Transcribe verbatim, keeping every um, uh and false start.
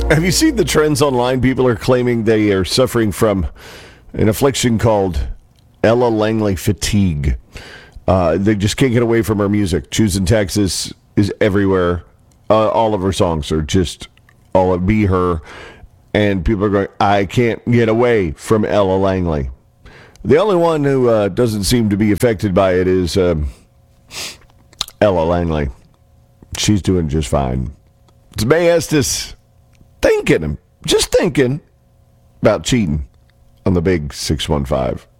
Have you seen the trends online? People are claiming they are suffering from an affliction called Ella Langley fatigue. Uh, they just can't get away from her music. Choosing Texas is everywhere. Uh, all of her songs are just all it be her. And people are going, I can't get away from Ella Langley. The only one who uh, doesn't seem to be affected by it is uh, Ella Langley. She's doing just fine. It's May Estes thinking, just thinking about cheating on the big six one five.